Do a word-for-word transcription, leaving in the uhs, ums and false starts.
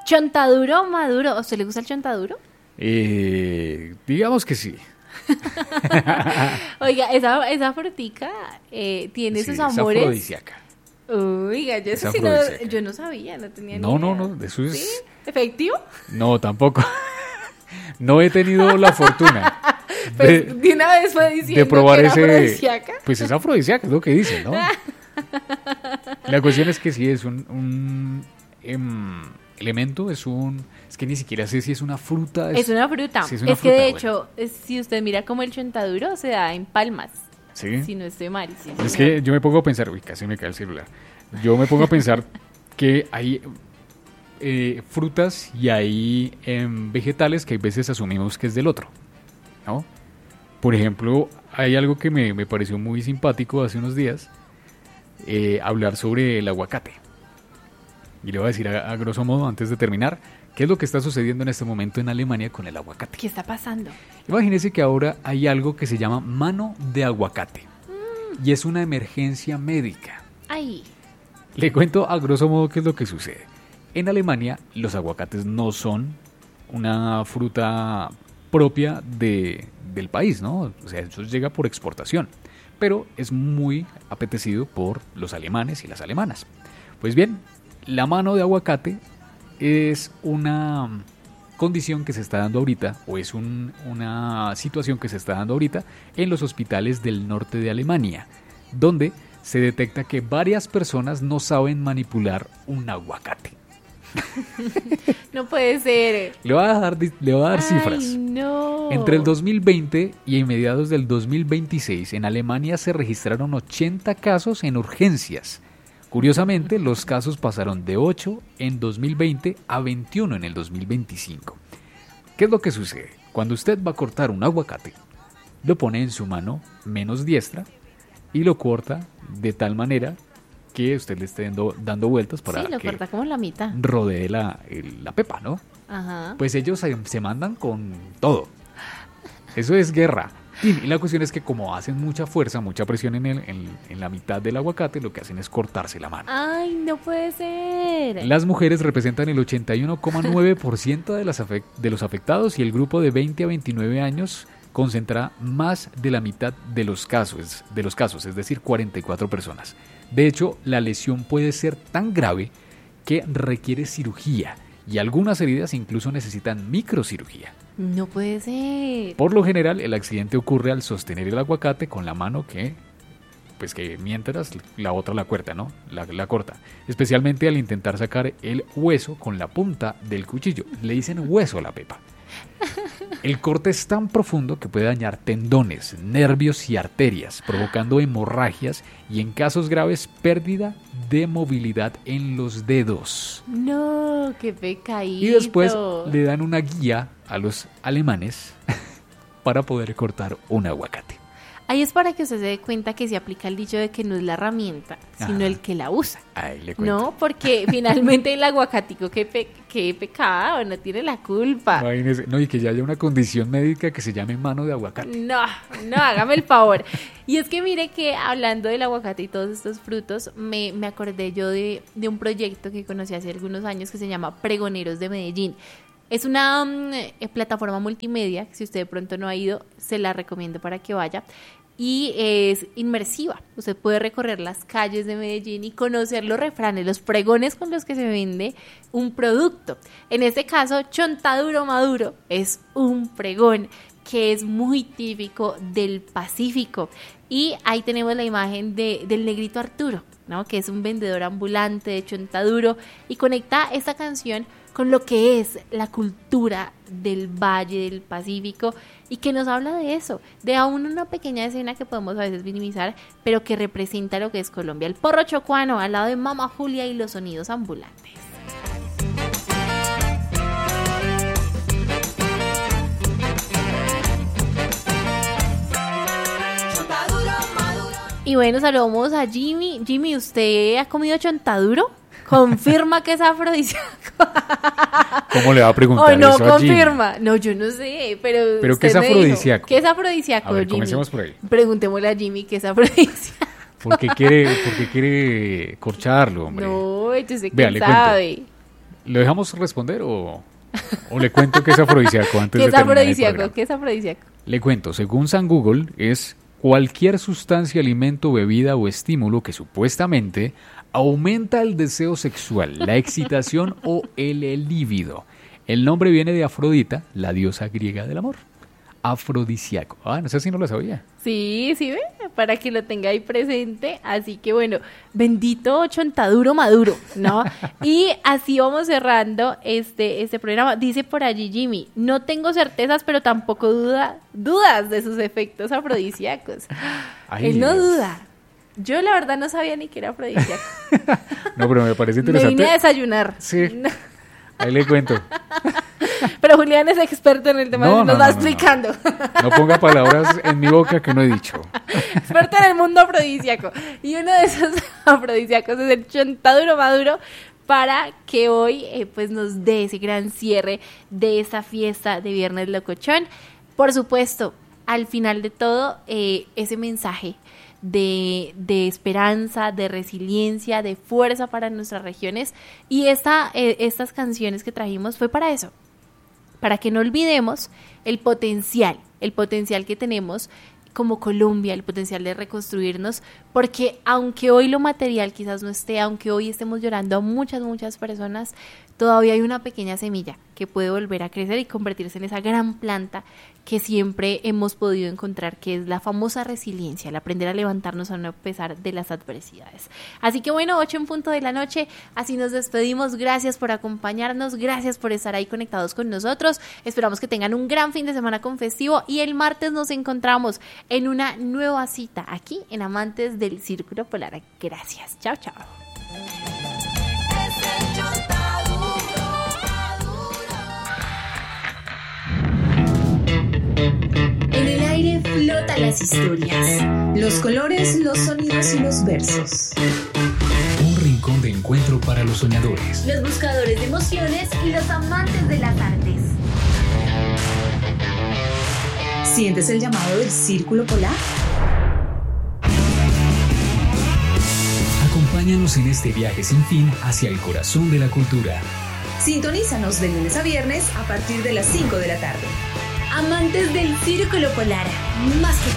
¿Chontaduro o maduro? ¿A usted le gusta el chontaduro? Eh, digamos que sí. Oiga, esa, esa frutica eh, tiene Sí, sus es amores. afrodisíaca. Oiga, yo, Es eso sí no, afrodisíaca. yo no sabía, no tenía ni No, idea. no, no, de eso es... ¿Sí? ¿Efectivo? No, tampoco. No he tenido la fortuna Pues de, de una vez fue diciendo de probar que era ese... afrodisíaca. Pues es afrodisíaca, es lo que dicen, ¿no? La cuestión es que sí, es un, un em, elemento, es un... Es que ni siquiera sé si es una fruta. Es una fruta. sí, es es una que fruta, de bueno. hecho, es- si usted mira como el chontaduro se da en palmas. Sí. Si no estoy mal. Sí, Es señor. que yo me pongo a pensar, uy, casi me cae el celular. Yo me pongo a pensar que hay eh, frutas y hay em, vegetales que a veces asumimos que es del otro, ¿no? Por ejemplo, hay algo que me, me pareció muy simpático hace unos días, eh, hablar sobre el aguacate. Y le voy a decir a, a grosso modo, antes de terminar, qué es lo que está sucediendo en este momento en Alemania con el aguacate. ¿Qué está pasando? Imagínense que ahora hay algo que se llama mano de aguacate. Y es una emergencia médica. Ay, Le cuento a grosso modo qué es lo que sucede. En Alemania los aguacates no son una fruta propia de, del país, ¿no? O sea, eso llega por exportación. Pero es muy apetecido por los alemanes y las alemanas. Pues bien, la mano de aguacate es una condición que se está dando ahorita, o es un- una situación que se está dando ahorita en los hospitales del norte de Alemania, donde se detecta que varias personas no saben manipular un aguacate. no puede ser. Le voy a dar, di- le voy a dar cifras. Ay, no. Entre el dos mil veinte y a mediados del dos mil veintiséis, en Alemania se registraron ochenta casos en urgencias. Curiosamente, los casos pasaron de ocho en dos mil veinte a veintiuno en el dos mil veinticinco. ¿Qué es lo que sucede? Cuando usted va a cortar un aguacate, lo pone en su mano menos diestra y lo corta de tal manera que usted le esté dando, dando vueltas para Sí, lo que corta como la mitad. rodee la, el- la pepa, ¿no? Ajá. Pues ellos se, se mandan con todo. Eso es guerra. Y la cuestión es que como hacen mucha fuerza, mucha presión en, el, en, en la mitad del aguacate, lo que hacen es cortarse la mano. Ay, no puede ser. Las mujeres representan el ochenta y uno coma nueve por ciento de, las afec- de los afectados y el grupo de veinte a veintinueve años concentra más de la mitad de los casos, de los casos, es decir, cuarenta y cuatro personas. De hecho, la lesión puede ser tan grave que requiere cirugía y algunas heridas incluso necesitan microcirugía. No puede ser. Por lo general, el accidente ocurre al sostener el aguacate con la mano que, pues que mientras la otra la corta, ¿no? La, la corta. Especialmente al intentar sacar el hueso con la punta del cuchillo. Le dicen hueso a la pepa. El corte es tan profundo que puede dañar tendones, nervios y arterias, provocando hemorragias y en casos graves pérdida de movilidad en los dedos. No, qué pecadito. Y después le dan una guía a los alemanes para poder cortar un aguacate. Ahí es para que usted se dé cuenta que se aplica el dicho de que no es la herramienta, sino Ajá. el que la usa. Ahí le cuento. No, porque finalmente el aguacatico que, pe que pecado, no tiene la culpa. Imagínese, no, y que ya haya una condición médica que se llame mano de aguacate. No, no, hágame el favor. Y es que mire que hablando del aguacate y todos estos frutos, me, me acordé yo de, de un proyecto que conocí hace algunos años que se llama Pregoneros de Medellín. Es una um, eh, plataforma multimedia, que si usted de pronto no ha ido, se la recomiendo para que vaya. Y es inmersiva. Usted puede recorrer las calles de Medellín y conocer los refranes, los pregones con los que se vende un producto. En este caso, Chontaduro Maduro es un pregón que es muy típico del Pacífico. Y ahí tenemos la imagen de, del negrito Arturo, ¿no? Que es un vendedor ambulante de Chontaduro y conecta esta canción con lo que es la cultura del Valle del Pacífico y que nos habla de eso, de aún una pequeña escena que podemos a veces minimizar, pero que representa lo que es Colombia, el porro chocuano al lado de Mama Julia y los sonidos ambulantes. Y bueno, saludamos a Jimmy. Jimmy, ¿usted ha comido chontaduro? ¿Confirma que es afrodisíaco? ¿Cómo le va a preguntar ¿O no eso a Jimmy? confirma? No, yo no sé, pero ¿Pero usted qué es me dijo. afrodisíaco? ¿Qué es afrodisíaco, A ver, Jimmy? comencemos por ahí. Preguntémosle a Jimmy qué es afrodisíaco. ¿Por qué quiere, por qué quiere corcharlo, hombre? No, yo sé Vea, que le cuento. sabe. ¿Lo dejamos responder o, o le cuento qué es afrodisíaco antes ¿Qué de es terminar el afrodisíaco? programa? ¿Qué es afrodisíaco? Le cuento, según San Google, es cualquier sustancia, alimento, bebida o estímulo que supuestamente aumenta el deseo sexual, la excitación o el líbido. El nombre viene de Afrodita, la diosa griega del amor. Afrodisíaco. Ah, no sé si no lo sabía. Sí, sí, ve, para que lo tenga ahí presente. Así que bueno, bendito chontaduro maduro, ¿no? Y así vamos cerrando este, este programa. Dice por allí Jimmy, no tengo certezas, pero tampoco duda, dudas de sus efectos afrodisíacos. Ay, Él no Dios. duda. Yo la verdad no sabía ni que era afrodisíaco. No, pero me parece Me interesante. vine a desayunar. Sí. No. Ahí le cuento. Pero Julián es experto en el tema, No, nos no, va no, no, explicando. No ponga palabras en mi boca que no he dicho. Experto en el mundo afrodisíaco. Y uno de esos afrodisíacos es el chontaduro maduro, para que hoy eh, pues nos dé ese gran cierre de esta fiesta de Viernes Locochón. Por supuesto, al final de todo, eh, ese mensaje de, de esperanza, de resiliencia, de fuerza para nuestras regiones. Y esta, eh, estas canciones que trajimos fue para eso, para que no olvidemos el potencial, el potencial que tenemos como Colombia, el potencial de reconstruirnos, porque aunque hoy lo material quizás no esté, aunque hoy estemos llorando a muchas, muchas personas, todavía hay una pequeña semilla que puede volver a crecer y convertirse en esa gran planta que siempre hemos podido encontrar, que es la famosa resiliencia, el aprender a levantarnos a no pesar de las adversidades. Así que bueno, ocho en punto de la noche, así nos despedimos. Gracias por acompañarnos, gracias por estar ahí conectados con nosotros. Esperamos que tengan un gran fin de semana con festivo y el martes nos encontramos en una nueva cita aquí en Amantes del Círculo Polar. Gracias, chao, chao. En el aire flotan las historias, los colores, los sonidos y los versos. Un rincón de encuentro para los soñadores. Los buscadores de emociones y los amantes de las artes. ¿Sientes el llamado del Círculo Polar? Acompáñanos en este viaje sin fin hacia el corazón de la cultura. Sintonízanos de lunes a viernes a partir de las cinco de la tarde. Amantes del Círculo Polar, más que